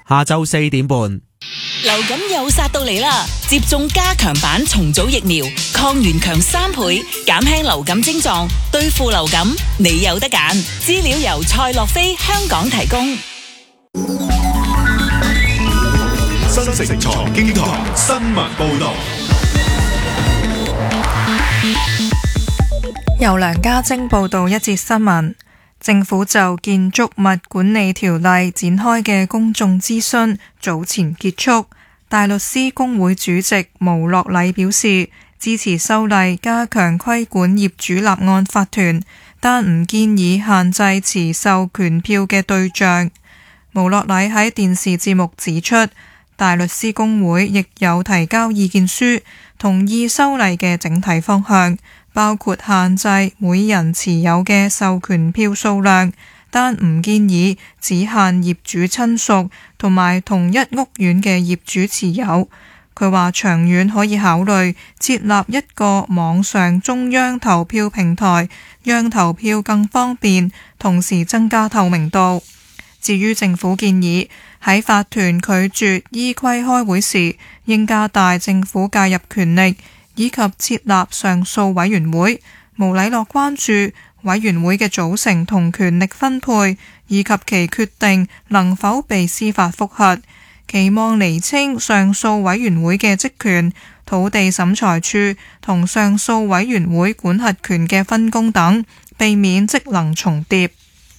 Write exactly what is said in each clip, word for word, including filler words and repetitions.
下晝四點半。 流感又殺到嚟啦！接種加強版重組疫苗，抗原強三倍，減輕流感症狀，對付流感你有得揀。資料由蔡樂飛香港提供。 新城財經台新聞報道， 由梁家晶報道一節新聞。政府就建築物管理條例展開嘅公眾諮詢早前結束，大律師公會主席毛樂禮表示支持修例加強規管業主立案法團，但唔建議限制持授權票嘅對象。毛樂禮喺電視節目指出，大律師公會亦有提交意見書，同意修例嘅整體方向，包括限制每人持有嘅授權票數量，但唔建議只限業主親屬同埋同一屋苑嘅業主持有。佢話長遠可以考慮設立一個網上中央投票平台，讓投票更方便，同時增加透明度。至於政府建議喺法團拒絕依規開會時，應加大政府介入權力，以及設立上訴委員會。毛禮樂關注委員會嘅組成同權力分配，以及其決定能否被司法覆核，期望釐清上訴委員會嘅職權、土地審裁處同上訴委員會管轄權嘅分工等，避免職能重疊。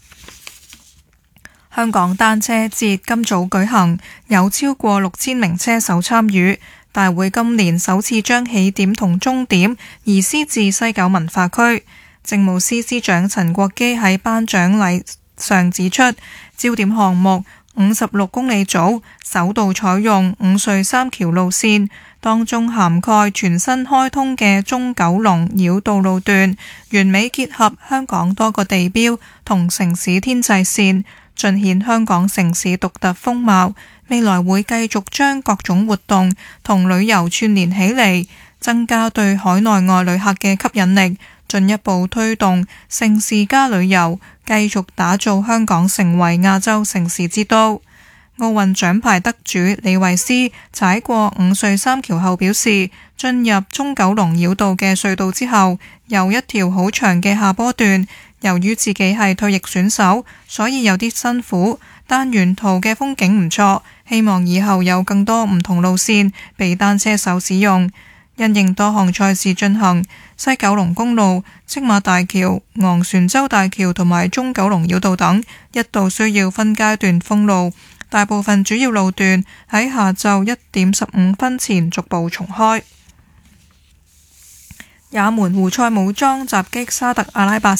香港單車節今早舉行，有超過六千名車手參與。大會今年首次將起點同終點移師至西九文化區。政務司司長陳國基喺頒獎禮上指出，焦點項目五十六公里組首度採用五隧三橋路線，當中涵蓋全新開通嘅中九龍繞道路段，完美結合香港多個地標同城市天際線，盡顯香港城市獨特風貌。未來會繼續將各種活動同旅遊串聯起嚟，增加對海內外旅客嘅吸引力，進一步推動盛事加旅遊，繼續打造香港成為亞洲城市之都。奧運獎牌得主李慧詩踩過五隧三橋後表示，進入中九龍繞道嘅隧道之後，有一條好長嘅下坡段，由於自己係退役選手，所以有啲辛苦，但沿途嘅風景唔錯，希望以後有更多唔同路線俾單車手使用。因應多項賽事進行，西九龍公路、青馬大橋、昂船洲大橋同埋中九龍繞道等一度需要分階段封路，大部分主要路段喺下晝一點十五分前逐步重開。也門胡塞武裝襲擊沙特阿拉伯